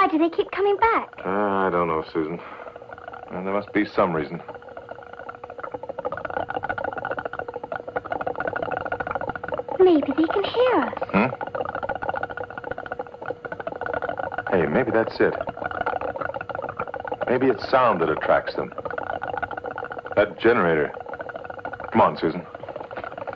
Why do they keep coming back? I don't know, Susan. Well, there must be some reason. Maybe they can hear us. Hmm? Hey, maybe that's it. Maybe it's sound that attracts them. That generator. Come on, Susan.